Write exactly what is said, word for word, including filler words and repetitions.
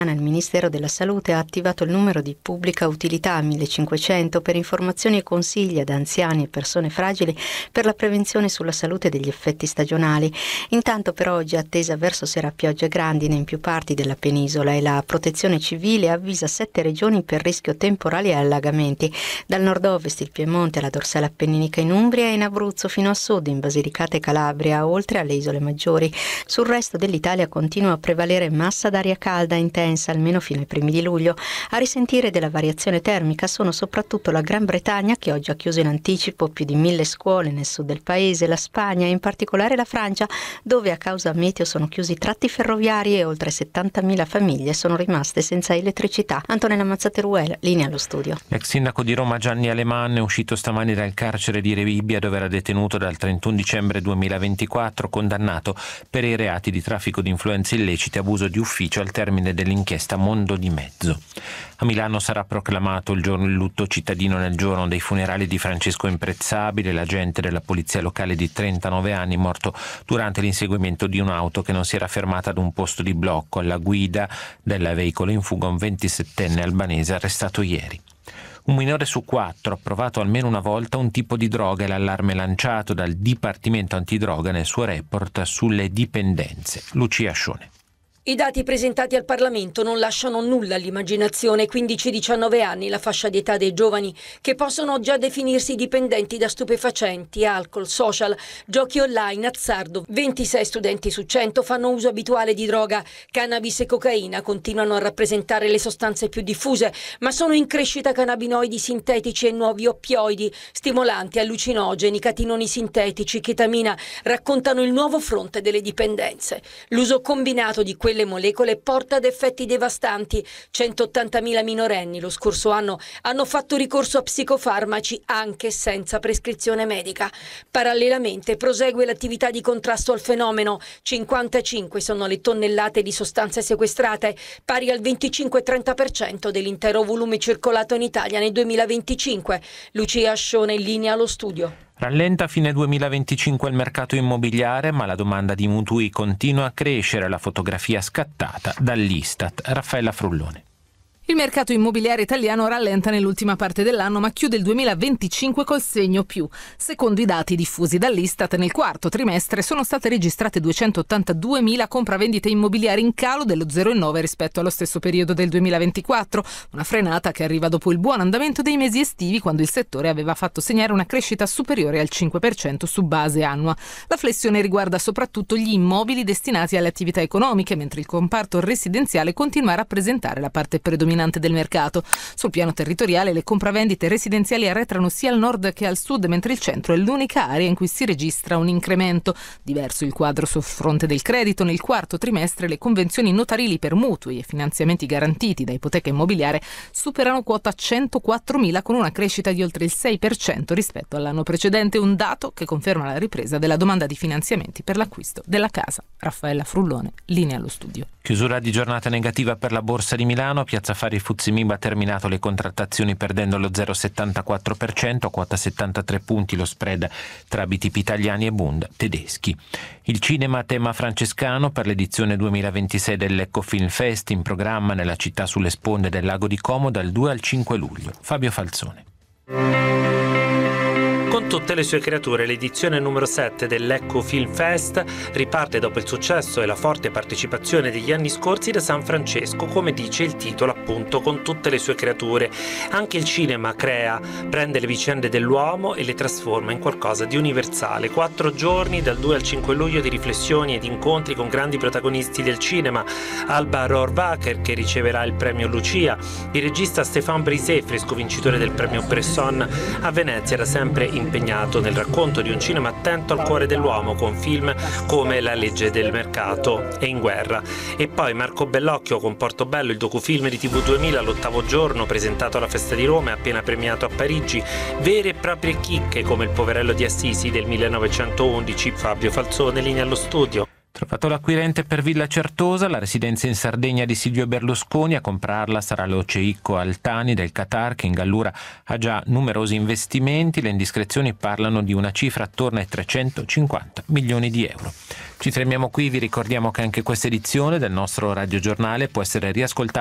Il Ministero della Salute ha attivato il numero di pubblica utilità millecinquecento per informazioni e consigli ad anziani e persone fragili per la prevenzione sulla salute degli effetti stagionali. Intanto però oggi è attesa verso sera piogge grandine in più parti della penisola e la Protezione Civile avvisa sette regioni per rischio temporali e allagamenti. Dal nord-ovest il Piemonte alla dorsale appenninica in Umbria e in Abruzzo fino a sud in Basilicata e Calabria, oltre alle isole maggiori. Sul resto dell'Italia continua a prevalere massa d'aria calda intensa almeno fino ai primi di luglio. A risentire della variazione termica sono soprattutto la Gran Bretagna, che oggi ha chiuso in anticipo più di mille scuole nel sud del paese, la Spagna e in particolare la Francia, dove a causa meteo sono chiusi tratti ferroviari e oltre settantamila famiglie sono rimaste senza elettricità. Antonella Mazzateruel, linea allo studio. L'ex sindaco di Roma Gianni Aleman è uscito stamani dal carcere di Rebibbia, dove era detenuto dal trentuno dicembre duemilaventiquattro, condannato per i reati di traffico di influenze illecite e abuso di ufficio al termine dell'inchiesta Inchiesta Mondo di Mezzo. A Milano sarà proclamato il giorno il lutto cittadino nel giorno dei funerali di Francesco Imprezzabile, l'agente della polizia locale di trentanove anni, morto durante l'inseguimento di un'auto che non si era fermata ad un posto di blocco. Alla guida del veicolo in fuga un ventisettenne albanese arrestato ieri. Un minore su quattro ha provato almeno una volta un tipo di droga, e l'allarme lanciato dal Dipartimento Antidroga nel suo report sulle dipendenze. Lucia Scione. I dati presentati al Parlamento non lasciano nulla all'immaginazione. quindici diciannove anni, la fascia di età dei giovani che possono già definirsi dipendenti da stupefacenti, alcol, social, giochi online, azzardo. ventisei studenti su cento fanno uso abituale di droga. Cannabis e cocaina continuano a rappresentare le sostanze più diffuse, ma sono in crescita cannabinoidi sintetici e nuovi oppioidi, stimolanti, allucinogeni, catinoni sintetici, chetamina, raccontano il nuovo fronte delle dipendenze. L'uso combinato di quelle molecole porta ad effetti devastanti. centottantamila minorenni lo scorso anno hanno fatto ricorso a psicofarmaci anche senza prescrizione medica. Parallelamente prosegue l'attività di contrasto al fenomeno. cinquantacinque sono le tonnellate di sostanze sequestrate, pari al venticinque trenta per cento dell'intero volume circolato in Italia nel duemilaventicinque. Lucia Scione, in linea allo studio. Rallenta a fine duemilaventicinque il mercato immobiliare, ma la domanda di mutui continua a crescere, la fotografia scattata dall'Istat. Raffaella Frullone. Il mercato immobiliare italiano rallenta nell'ultima parte dell'anno, ma chiude il duemilaventicinque col segno più. Secondo i dati diffusi dall'Istat, nel quarto trimestre sono state registrate duecentottantaduemila compravendite immobiliari, in calo dello zero virgola nove rispetto allo stesso periodo del duemilaventiquattro, una frenata che arriva dopo il buon andamento dei mesi estivi, quando il settore aveva fatto segnare una crescita superiore al cinque per cento su base annua. La flessione riguarda soprattutto gli immobili destinati alle attività economiche, mentre il comparto residenziale continua a rappresentare la parte predominante del mercato. Sul piano territoriale le compravendite residenziali arretrano sia al nord che al sud, mentre il centro è l'unica area in cui si registra un incremento. Diverso il quadro sul fronte del credito. Nel quarto trimestre le convenzioni notarili per mutui e finanziamenti garantiti da ipoteca immobiliare superano quota centoquattromila, con una crescita di oltre il sei per cento rispetto all'anno precedente, un dato che conferma la ripresa della domanda di finanziamenti per l'acquisto della casa. Raffaella Frullone, linea allo studio. Chiusura di giornata negativa per la Borsa di Milano. Piazza Affari Fuzimib ha terminato le contrattazioni perdendo lo zero virgola settantaquattro per cento, a quota settantatré punti lo spread tra B T P italiani e Bund tedeschi. Il cinema a tema francescano per l'edizione duemilaventisei dell'Ecco Film Fest, in programma nella città sulle sponde del lago di Como dal due al cinque luglio. Fabio Falzone. Con tutte le sue creature, l'edizione numero sette dell'Ecco Film Fest riparte dopo il successo e la forte partecipazione degli anni scorsi da San Francesco, come dice il titolo appunto, con tutte le sue creature. Anche il cinema crea, prende le vicende dell'uomo e le trasforma in qualcosa di universale. Quattro giorni dal due al cinque luglio di riflessioni ed incontri con grandi protagonisti del cinema. Alba Rohrwacher, che riceverà il premio Lucia, il regista Stéphane Brisé, fresco vincitore del premio Bresson. A Venezia era sempre impegnato nel racconto di un cinema attento al cuore dell'uomo, con film come La legge del mercato e In guerra. E poi Marco Bellocchio con Portobello, il docufilm di T V duemila, l'ottavo giorno, presentato alla Festa di Roma e appena premiato a Parigi. Vere e proprie chicche come Il poverello di Assisi del millenovecentoundici. Fabio Falzone, linea allo studio. Trovato l'acquirente per Villa Certosa, la residenza in Sardegna di Silvio Berlusconi. A comprarla sarà l'Oceicco Altani del Qatar, che in Gallura ha già numerosi investimenti. Le indiscrezioni parlano di una cifra attorno ai trecentocinquanta milioni di euro. Ci fermiamo qui, vi ricordiamo che anche questa edizione del nostro radiogiornale può essere riascoltata